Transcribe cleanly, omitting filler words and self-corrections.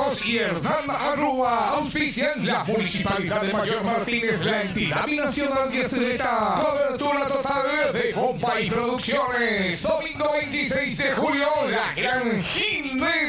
Muñoz y Hernán Arrua. Auspician la Municipalidad de Mayor Martínez, la entidad binacional de Celeta. Cobertura total de Bombay Producciones. Domingo 26 de julio, la Gran Gilberto.